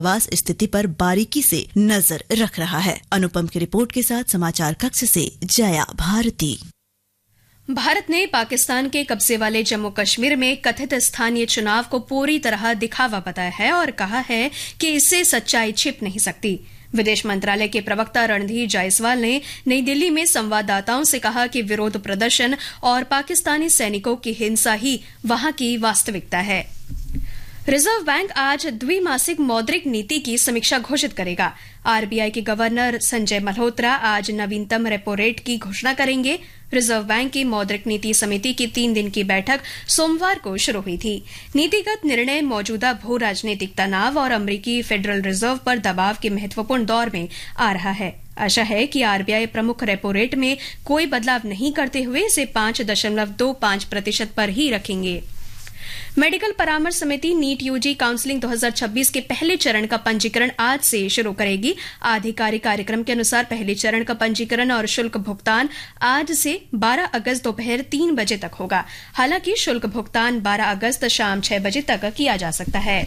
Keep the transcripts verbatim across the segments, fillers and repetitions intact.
वास स्थिति पर बारीकी से नजर रख रहा है। अनुपम की रिपोर्ट के साथ समाचार कक्ष से जया भारती। भारत ने पाकिस्तान के कब्जे वाले जम्मू कश्मीर में कथित स्थानीय चुनाव को पूरी तरह दिखावा बताया है और कहा है कि इससे सच्चाई छिप नहीं सकती। विदेश मंत्रालय के प्रवक्ता रणधीर जायसवाल ने नई दिल्ली में संवाददाताओं से कहा कि विरोध प्रदर्शन और पाकिस्तानी सैनिकों की हिंसा ही वहां की वास्तविकता है। रिजर्व बैंक आज द्विमासिक मौद्रिक नीति की समीक्षा घोषित करेगा। आरबीआई के गवर्नर संजय मल्होत्रा आज नवीनतम रेपो रेट की घोषणा करेंगे। रिजर्व बैंक की मौद्रिक नीति समिति की तीन दिन की बैठक सोमवार को शुरू हुई थी। नीतिगत निर्णय मौजूदा भू राजनीतिक तनाव और अमरीकी फेडरल रिजर्व पर दबाव के महत्वपूर्ण दौर में आ रहा है। आशा है कि आरबीआई प्रमुख रेपो रेट में कोई बदलाव नहीं करते हुए इसे पांच दशमलव दो पांच प्रतिशत पर ही रखेंगे। मेडिकल परामर्श समिति नीट यूजी काउंसलिंग दो हज़ार छब्बीस के पहले चरण का पंजीकरण आज से शुरू करेगी। आधिकारिक कार्यक्रम के अनुसार पहले चरण का पंजीकरण और शुल्क भुगतान आज से बारह अगस्त दोपहर तीन बजे तक होगा। हालांकि शुल्क भुगतान बारह अगस्त शाम छह बजे तक किया जा सकता है।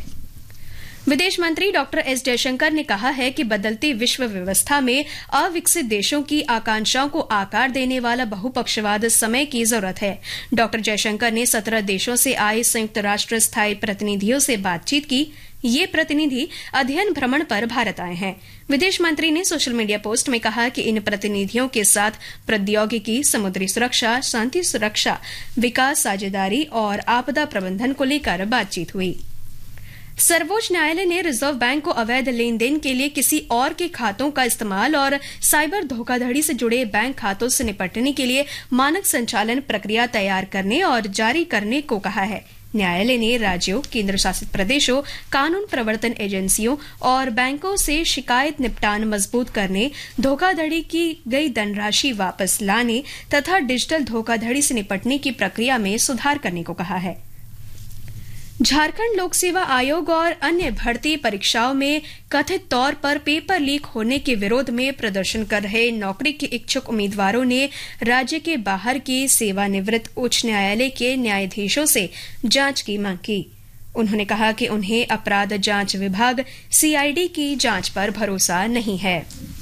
विदेश मंत्री डॉक्टर एस जयशंकर ने कहा है कि बदलती विश्व व्यवस्था में अविकसित देशों की आकांक्षाओं को आकार देने वाला बहुपक्षवाद समय की जरूरत है। डॉक्टर जयशंकर ने सत्रह देशों से आए संयुक्त राष्ट्र स्थायी प्रतिनिधियों से बातचीत की। ये प्रतिनिधि अध्ययन भ्रमण पर भारत आए हैं। विदेश मंत्री ने सोशल मीडिया पोस्ट में कहा कि इन प्रतिनिधियों के साथ प्रौद्योगिकी, समुद्री सुरक्षा, शांति सुरक्षा, विकास साझेदारी और आपदा प्रबंधन को लेकर बातचीत हुई। सर्वोच्च न्यायालय ने रिजर्व बैंक को अवैध लेन देन के लिए किसी और के खातों का इस्तेमाल और साइबर धोखाधड़ी से जुड़े बैंक खातों से निपटने के लिए मानक संचालन प्रक्रिया तैयार करने और जारी करने को कहा है। न्यायालय ने राज्यों, केंद्र शासित प्रदेशों, कानून प्रवर्तन एजेंसियों और बैंकों से शिकायत निपटान मजबूत करने, धोखाधड़ी की गई धनराशि वापस लाने तथा डिजिटल धोखाधड़ी से निपटने की प्रक्रिया में सुधार करने को कहा है। झारखंड लोक सेवा आयोग और अन्य भर्ती परीक्षाओं में कथित तौर पर पेपर लीक होने के विरोध में प्रदर्शन कर रहे नौकरी के इच्छुक उम्मीदवारों ने राज्य के बाहर की सेवानिवृत्त उच्च न्यायालय के न्यायाधीशों से जांच की मांग की। उन्होंने कहा कि उन्हें अपराध जांच विभाग सीआईडी की जांच पर भरोसा नहीं है।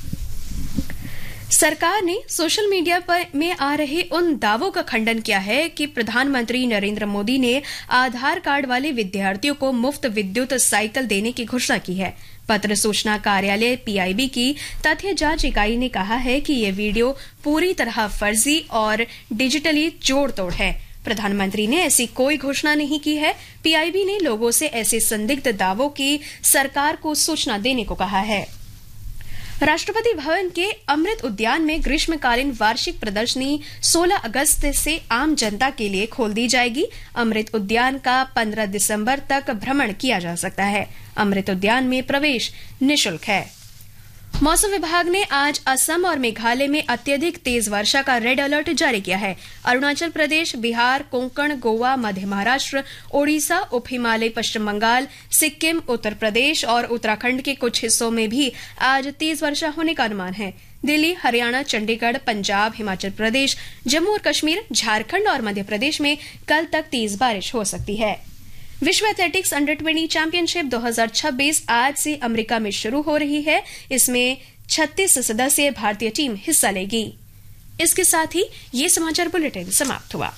सरकार ने सोशल मीडिया पर में आ रहे उन दावों का खंडन किया है कि प्रधानमंत्री नरेंद्र मोदी ने आधार कार्ड वाले विद्यार्थियों को मुफ्त विद्युत साइकिल देने की घोषणा की है। पत्र सूचना कार्यालय पीआईबी की तथ्य जांच इकाई ने कहा है कि ये वीडियो पूरी तरह फर्जी और डिजिटली जोड़ तोड़ है। प्रधानमंत्री ने ऐसी कोई घोषणा नहीं की है। पीआईबी ने लोगों से ऐसे संदिग्ध दावों की सरकार को सूचना देने को कहा है। राष्ट्रपति भवन के अमृत उद्यान में ग्रीष्मकालीन वार्षिक प्रदर्शनी सोलह अगस्त से आम जनता के लिए खोल दी जाएगी। अमृत उद्यान का पंद्रह दिसंबर तक भ्रमण किया जा सकता है। अमृत उद्यान में प्रवेश निःशुल्क है। मौसम विभाग ने आज असम और मेघालय में अत्यधिक तेज वर्षा का रेड अलर्ट जारी किया है। अरुणाचल प्रदेश, बिहार, कोंकण, गोवा, मध्य महाराष्ट्र, ओडिशा, उप हिमालय, पश्चिम बंगाल, सिक्किम, उत्तर प्रदेश और उत्तराखंड के कुछ हिस्सों में भी आज तेज वर्षा होने का अनुमान है। दिल्ली, हरियाणा, चंडीगढ़, पंजाब, हिमाचल प्रदेश, जम्मू और कश्मीर, झारखंड और मध्य प्रदेश में कल तक तेज बारिश हो सकती है। विश्व एथलेटिक्स अंडर बीस चैंपियनशिप दो हज़ार छब्बीस आज से अमेरिका में शुरू हो रही है। इसमें छत्तीस सदस्यीय भारतीय टीम हिस्सा लेगी। इसके साथ ही ये समाचार बुलेटिन समाप्त हुआ।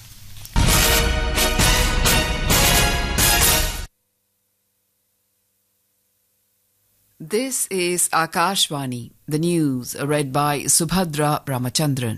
This is Akashvani, the news read by Subhadra Ramachandran.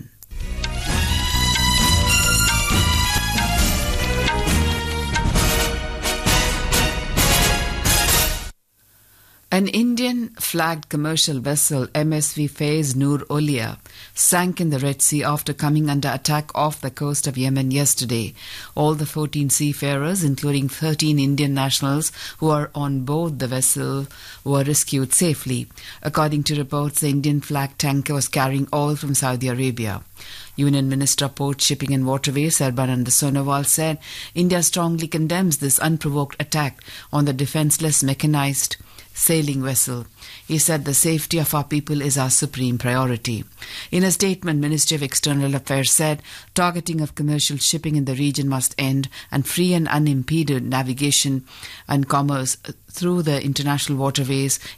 An Indian-flagged commercial vessel, M S V Faiz Noor Olia, sank in the Red Sea after coming under attack off the coast of Yemen yesterday. All the fourteen seafarers, including thirteen Indian nationals who are on board the vessel, were rescued safely. According to reports, the Indian-flagged tanker was carrying oil from Saudi Arabia. Union Minister of Port, Shipping and Waterways, Sarbananda Sonowal, said India strongly condemns this unprovoked attack on the defenceless mechanized sailing vessel. He said the safety of our people is our supreme priority. In a statement, Ministry of External Affairs said targeting of commercial shipping in the region must end and free and unimpeded navigation and commerce through the international waterways